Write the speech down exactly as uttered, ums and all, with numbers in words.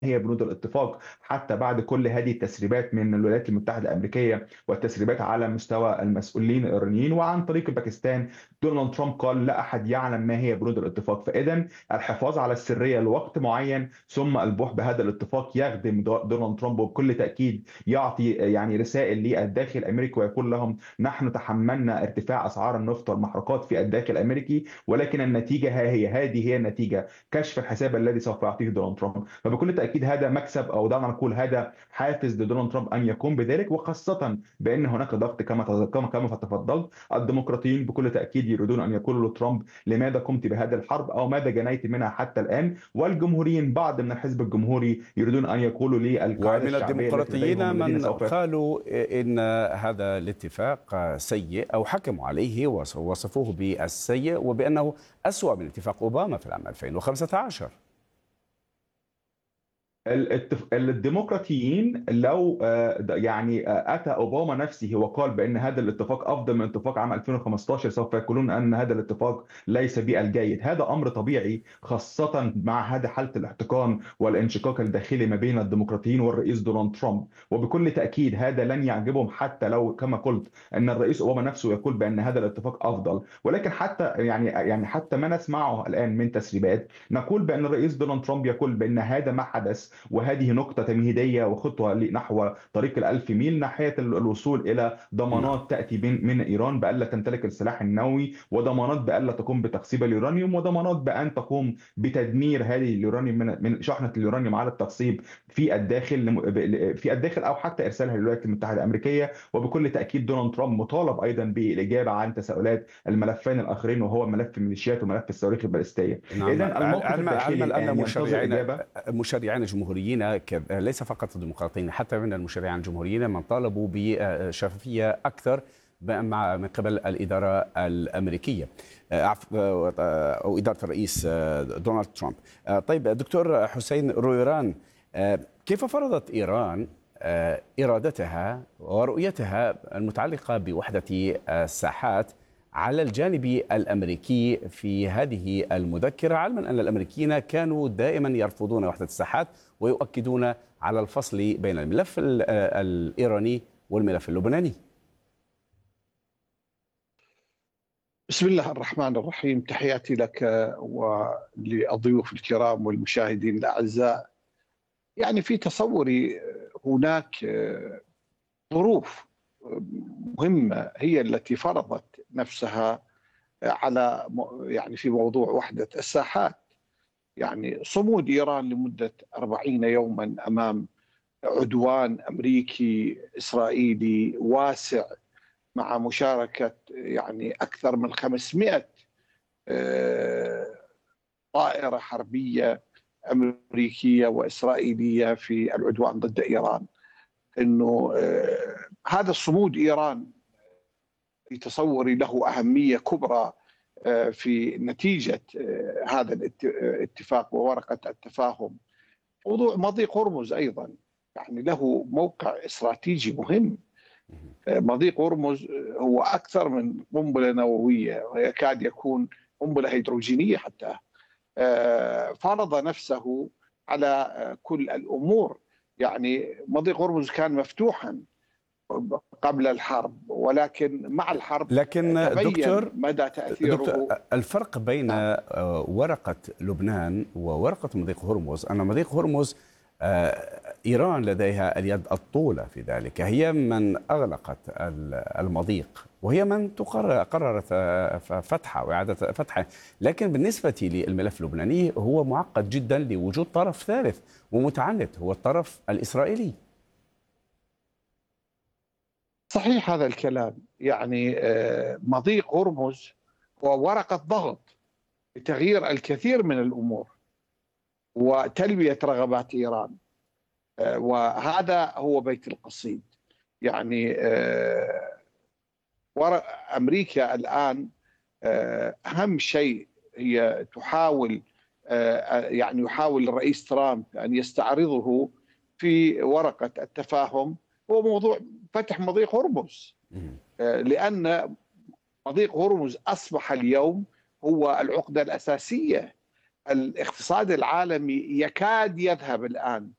هي بنود الاتفاق حتى بعد كل هذه التسريبات من الولايات المتحدة الأمريكية والتسريبات على مستوى المسؤولين الإيرانيين وعن طريق باكستان. دونالد ترامب قال لا أحد يعلم ما هي بنود الاتفاق، فإذا الحفاظ على السرية لوقت معين ثم البوح بهذا الاتفاق يخدم دو- دونالد ترامب، وبكل تأكيد يعطي يعني رسائل للداخل الأمريكي ويقول لهم نحن تحملنا ارتفاع أسعار النفط والمحروقات في الداخل الأمريكي، ولكن النتيجة ها هي هذه هي النتيجة، كشف الحساب الذي سوف يعطيه دونالد ترامب. فبكل تاكيد هذا مكسب، او دعنا نقول هذا حافز لدونالد ترامب ان يقوم بذلك، وخاصه بان هناك ضغط كما كما كما تفضلت. الديمقراطيين بكل تاكيد يريدون ان يقولوا لترامب لماذا قمت بهذه الحرب او ماذا جنيت منها حتى الان، والجمهوريين بعض من الحزب الجمهوري يريدون ان يقولوا للقاعده ومن الشعبيه التي لديهم الديمقراطيين الذين من سوف. قالوا إن هذا الاتفاق سيء أو حكموا عليه ووصفوه بالسيء وبأنه أسوأ من اتفاق أوباما في العام ألفين وخمسة عشر. الاتف- الديمقراطيين لو آه، د- يعني آه، اتى اوباما نفسه وقال بان هذا الاتفاق افضل من اتفاق عام ألفين وخمستاشر، سوف يقولون ان هذا الاتفاق ليس بالجيد. هذا امر طبيعي خاصه مع هذه حاله الاحتقان والانشقاق الداخلي ما بين الديمقراطيين والرئيس دونالد ترامب، وبكل تاكيد هذا لن يعجبهم حتى لو كما قلت ان الرئيس اوباما نفسه يقول بان هذا الاتفاق افضل. ولكن حتى يعني يعني حتى ما نسمعه الان من تسريبات نقول بان الرئيس دونالد ترامب يقول بان هذا ما حدث وهذه نقطة تمهيدية وخطوة نحو طريق الألف ميل ناحية الوصول إلى نعم. ضمانات تأتي من من إيران بألا تمتلك السلاح النووي، وضمانات بألا تقوم بتخصيب اليورانيوم، وضمانات بأن تقوم بتدمير هذه اليورانيوم من من شحنة اليورانيوم على التخصيب في الداخل في الداخل أو حتى إرسالها للولايات المتحدة الأمريكية. وبكل تأكيد دونالد ترامب مطالب أيضا بالإجابة عن تساؤلات الملفين الآخرين وهو ملف الميليشيات وملف الصواريخ الباليستية. نعم. إذا الموقف علما علما الداخلي أن الآن ينتظر مشرعين إجابة. مشرعين جمهوريين كذ- ليس فقط الديمقراطيين، حتى من المشرعين الجمهوريين من طالبوا بشفافية أكثر مع من قبل الإدارة الأمريكية عف- أو إدارة الرئيس دونالد ترامب. طيب دكتور حسين رويران، كيف فرضت إيران إرادتها ورؤيتها المتعلقة بوحدة الساحات على الجانب الأمريكي في هذه المذكرة، علما أن الأمريكيين كانوا دائما يرفضون وحدة الساحات ويؤكدون على الفصل بين الملف ال- الإيراني والملف اللبناني؟ بسم الله الرحمن الرحيم. تحياتي لك وللضيوف الكرام والمشاهدين الأعزاء. يعني في تصوري هناك ظروف مهمة هي التي فرضت نفسها على يعني في موضوع وحدة الساحات. يعني صمود إيران لمدة أربعين يوما أمام عدوان أمريكي إسرائيلي واسع مع مشاركة يعني أكثر من خمسمائة آه، طائرة حربية أمريكية وإسرائيلية في العدوان ضد إيران. أنه آه، هذا الصمود إيران في تصوري له أهمية كبرى آه، في نتيجة آه، هذا الاتفاق وورقة التفاهم. موضوع مضيق هرمز أيضا يعني له موقع استراتيجي مهم. مضيق هرمز هو أكثر من قنبلة نووية ويكاد يكون قنبلة هيدروجينية حتى. فرض نفسه على كل الأمور. يعني مضيق هرمز كان مفتوحا قبل الحرب، ولكن مع الحرب لكن تبين دكتور مدى دكتور تأثيره. الفرق بين نعم. ورقة لبنان وورقة مضيق هرمز أن مضيق هرمز إيران لديها اليد الطولة في ذلك، هي من أغلقت المضيق وهي من تقرر قررت فتحه وإعادة فتحه. لكن بالنسبة للملف اللبناني هو معقد جدا لوجود طرف ثالث ومتعنت، هو الطرف الإسرائيلي. صحيح هذا الكلام. يعني مضيق هرمز هو ورقة ضغط لتغيير الكثير من الأمور وتلبية رغبات إيران، وهذا هو بيت القصيد. يعني أمريكا الآن أهم شيء هي تحاول يعني يحاول الرئيس ترامب أن يستعرضه في ورقة التفاهم هو موضوع فتح مضيق هرمز، لأن مضيق هرمز أصبح اليوم هو العقدة الأساسية. الاقتصاد العالمي يكاد يذهب الآن